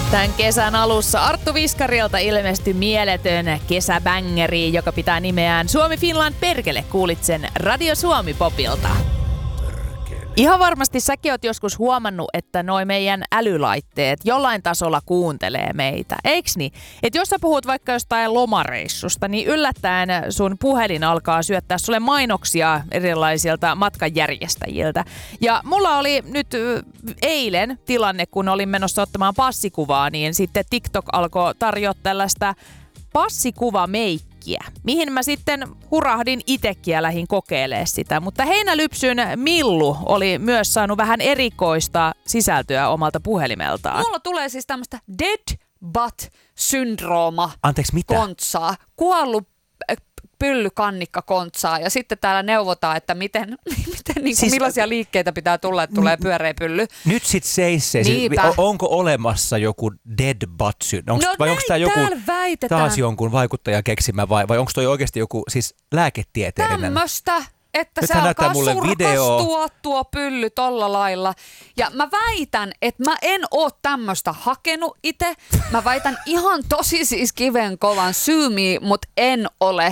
Tämän kesän alussa Arttu Viskarilta ilmestyi mieletön kesäbängeri, joka pitää nimeään Suomi Finland perkele. Kuulit sen Radio Suomi Popilta. Ihan varmasti säkin oot joskus huomannut, että noi meidän älylaitteet jollain tasolla kuuntelee meitä, eiks niin? Että jos sä puhut vaikka jostain lomareissusta, niin yllättäen sun puhelin alkaa syöttää sulle mainoksia erilaisilta matkanjärjestäjiltä. Ja mulla oli nyt eilen tilanne, kun olin menossa ottamaan passikuvaa, niin sitten TikTok alkoi tarjota tällaista passikuvameikkiä, mihin mä sitten hurahdin itekin ja lähdin kokeilemaan sitä. Mutta Heinälypsyn Millu oli myös saanut vähän erikoista sisältöä omalta puhelimeltaan. Mulla tulee siis tämmöistä dead butt-syndrooma. Anteeksi, mitä? Kontsaa. Kuollut pyllykannikka kontsaa. Ja sitten täällä neuvotaan, että miten siis, millaisia liikkeitä pitää tulla, että tulee pyöreä pylly. Nyt sit seissee. Onko olemassa joku dead butt syndrome? Vai onko tämä joku taas jonkun vaikuttajan keksimä vai onko toi oikeasti joku siis lääketieteellinen? Tämmöstä. Että nyt se alkaa surkastua tuo pylly tolla lailla. Ja mä väitän, että mä en oo tämmöstä hakenut itse. Mä väitän ihan tosi siis kivenkovan syymiä, mutta en ole.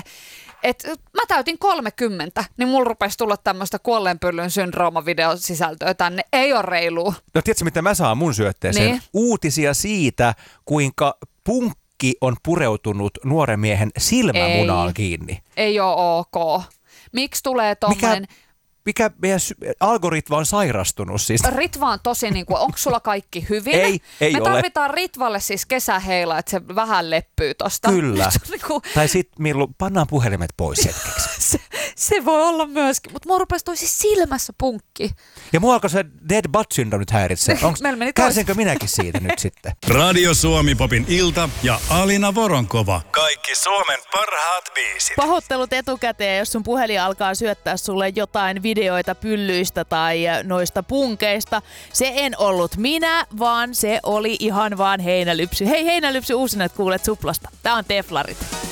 Mä täytin 30, niin mulla rupesi tulla tämmöistä kuolleen pyllyn syndrooma-videosisältöä tänne. Ei ole reilua. No tiedätkö, mitä mä saan mun syötteeseen? Niin. Uutisia siitä, kuinka punkki on pureutunut nuoren miehen silmämunaan kiinni. Ei ole ok. Miksi tulee tommoinen... Mikä meidän algoritma on sairastunut siis? Ritva on tosi onko sulla kaikki hyvin? Ei Me ole. tarvitaan Ritvalle siis kesäheila, että se vähän leppyy tosta. Kyllä. Tai sit Millu, pannaan puhelimet pois hetkeksi. se voi olla myöskin, mutta mua rupesi toi siis silmässä punkki. Ja mua alkoi se dead butt syndrome nyt häiritsee. Kärsinkö minäkin siitä nyt sitten? Radio Suomi Popin ilta ja Alina Voronkova. Kaikki Suomen parhaat biisit. Pahoittelut etukäteen, jos sun puhelin alkaa syöttää sulle jotain videoita pyllyistä tai noista punkeista. Se en ollut minä, vaan se oli ihan vaan Heinälypsy. Hei Heinälypsy, uusinat kuulet Suplasta. Tää on Teflarit.